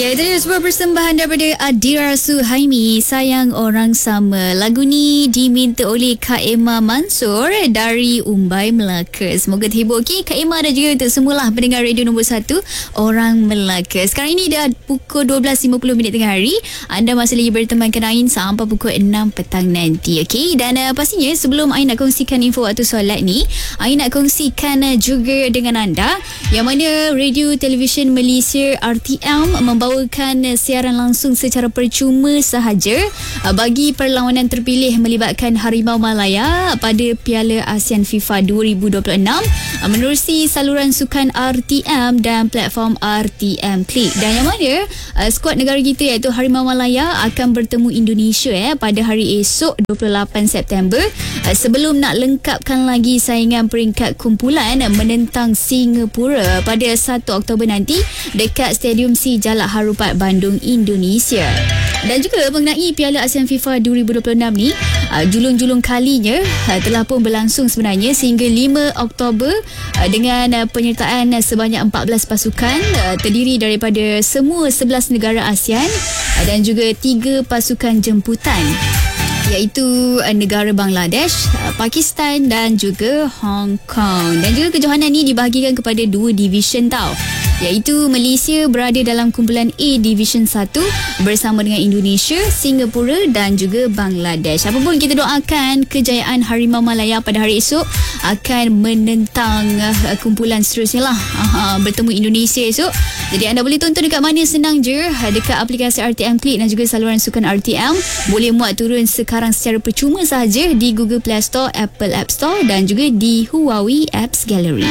Ya, itu dia sebuah persembahan daripada Adira Suhaimi, Sayang Orang Sama. Lagu ni diminta oleh Kak Emma Mansur dari Umbai Melaka. Semoga terhibur. Okey, Kak Emma dan juga untuk semualah pendengar radio nombor 1 Orang Melaka. Sekarang ini dah pukul 12.50 tengah hari. Anda masih lagi bertemankan Ain sampai pukul 6 petang nanti. Okey, dan pastinya sebelum Ain nak kongsikan info waktu solat ni, Ain nak kongsikan juga dengan anda yang mana Radio Television Malaysia RTM membawakan siaran langsung secara percuma sahaja bagi perlawanan terpilih melibatkan Harimau Malaya pada Piala ASEAN FIFA 2026 menerusi saluran sukan RTM dan platform RTM Klik. Dan yang mana skuad negara kita iaitu Harimau Malaya akan bertemu Indonesia pada hari esok 28 September sebelum nak lengkapkan lagi saingan peringkat kumpulan menentang Singapura pada 1 Oktober nanti dekat Stadium C Jalak Harupat, Bandung, Indonesia. Dan juga mengenai Piala ASEAN FIFA 2026 ni, julung-julung kalinya telah pun berlangsung sebenarnya sehingga 5 Oktober dengan penyertaan sebanyak 14 pasukan terdiri daripada semua 11 negara ASEAN dan juga 3 pasukan jemputan iaitu negara Bangladesh, Pakistan dan juga Hong Kong. Dan juga kejohanan ni dibahagikan kepada 2 division tau, iaitu Malaysia berada dalam kumpulan A Division 1 bersama dengan Indonesia, Singapura dan juga Bangladesh. Apapun kita doakan kejayaan Harimau Malaya pada hari esok akan menentang kumpulan seterusnya lah, bertemu Indonesia esok. Jadi anda boleh tonton dekat mana? Senang je, dekat aplikasi RTM Klik dan juga saluran sukan RTM. Boleh muat turun sekarang secara percuma sahaja di Google Play Store, Apple App Store dan juga di Huawei Apps Gallery.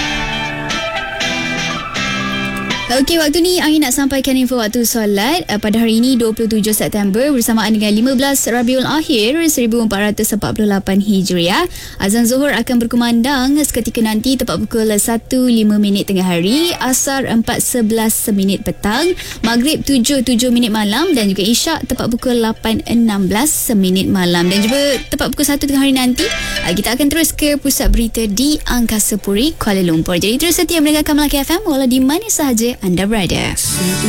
Okey, waktu ni Ain nak sampaikan info waktu solat pada hari ini 27 September bersamaan dengan 15 Rabiul Akhir 1448 Hijriah. Azan Zuhur akan berkumandang seketika nanti tepat pukul 1.05 tengah hari, Asar 4.11 petang, Maghrib 7.07 malam dan juga Isyak tepat pukul 8.16 malam. Dan juga tepat pukul 1 tengah hari nanti kita akan terus ke pusat berita di Angkasa Puri, Kuala Lumpur. Jadi terus setia mendengarkan Melaka FM walau di mana sahaja anda berada.